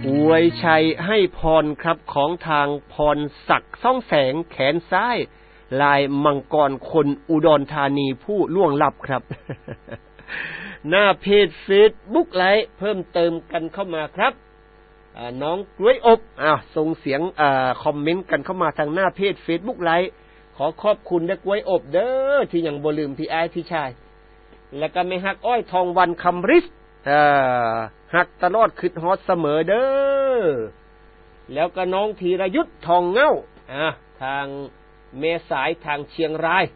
อวยชัยให้พรครับของทางพรศักดิ์ซ่องแสงแขนซ้ายลายมังกรคนอุดรธานีผู้ล่วงลับครับ หน้าเพจ Facebook ไลฟ์เพิ่มเติมกันเข้ามาครับน้องกล้วยอบส่งเสียงคอมเมนต์กันเข้ามาทางหน้าเพจ Facebook ไลฟ์ขอขอบคุณนะกล้วยอบเด้อที่ยังบ่ลืมพี่อ้ายพี่ชายแล้วก็ไม่ฮักอ้อยทองวันคำริสฮักตลอดคิดฮอดเสมอเด้อแล้วก็น้องธีรยุทธทองเง้าทางเมสายทางเชียงราย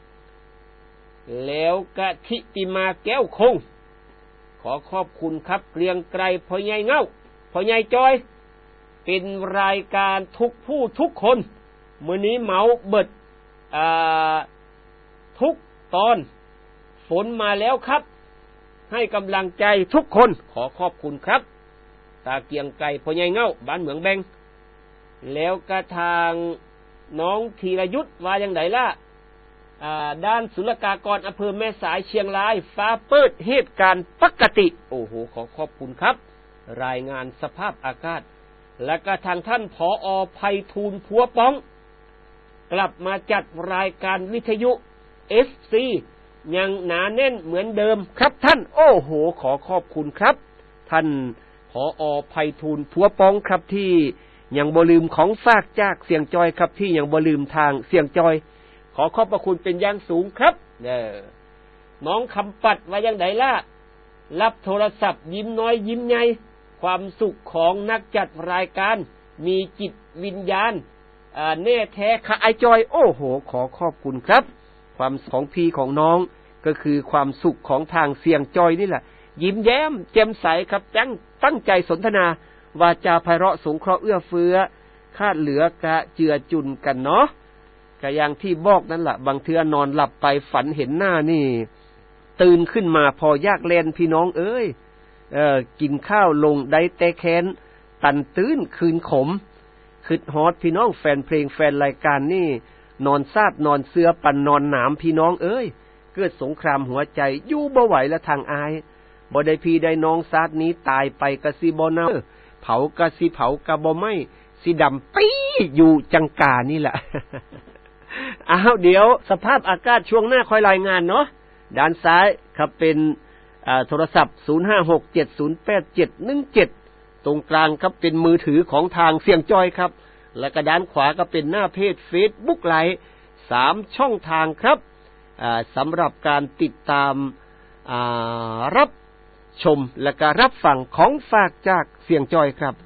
แล้วก็ทิติมาแก้วคงขอขอบคุณครับเกรียงไกรพ่อใหญ่เง้าพ่อใหญ่จอยเป็นรายการทุกผู้ทุกคนมื้อนี้เมาเบิดทุกตอนฝนมาแล้วครับให้กำลังใจทุกคนขอขอบคุณครับตาเกียงไก่พ่อใหญ่เง้าบ้านเหมืองแบงแล้วก็ทางน้องธีรยุทธว่าอย่างไรล่ะด้านศุลกากรอำเภอแม่สายเชียงรายฟ้าเปิดเหตุการณ์ปกติโอ้โหขอขอบคุณครับรายงานสภาพอากาศและก็ทางท่านผอ.ไพฑูรย์พัวป้องกลับมาจัดรายการวิทยุ FC ยังหนาแน่นเหมือนเดิมครับท่านโอ้โหขอขอบคุณครับท่านผอ.ไพฑูรย์พัวป้องครับที่ยังบ่ลืมของฝากจากเสียงจอยครับที่ยังบ่ลืมทางเสียงจอยขอขอบพระคุณเป็นอย่างสูงครับน้องคำปัดว่าอย่างไดล่ะรับโทรศัพท์ยิ้มน้อยยิ้มใหญ่ความสุขของนักจัดรายการมีจิตวิญญาณแน่แท้ค่ะไอจอยโอ้โหขอขอบคุณครับความของพี่ของน้องก็คือความสุขของทางเสียงจอยนี่แหละยิ้มแย้มแจ่มใสครับตั้งใจสนทนาวาจาไพเราะสงเคราะห์เอื้อเฟื้อคาดเหลือกะเจือจุนกันเนาะก็อย่างที่บอกนั่นแหละบางเทื่อนอนหลับไปฝันเห็นหน้านี่ตื่นขึ้นมาพอยากแลนพี่น้องเอ้ยกินข้าวลงได้แต่แค้นตันตื้นคืนขมคิดฮอดพี่น้องแฟนเพลงแฟนรายการนี่นอนซาดนอนเสือปันนอนหนามพี่น้องเอ้ยเกิดสงครามหัวใจอยู่บ่ไหวละทางอายบ่ได้พี่ได้น้องซาดนี้ตายไปกะสิบ่เน่าเผากะสิเผากะบ่ไหม้สิดำปี้อยู่จังกานี่แหละ เดี๋ยวสภาพอากาศช่วงหน้าคอยรายงานเนาะด้านซ้ายครับเป็นโทรศัพท์0567087717ตรงกลางครับเป็นมือถือของทางเสียงจอยครับและก็ด้านขวาก็เป็นหน้าเพจ Facebook ไลฟ์3ช่องทางครับสำหรับการติดตามรับชมและก็รับฟังของฝากจากเสียงจอยครับ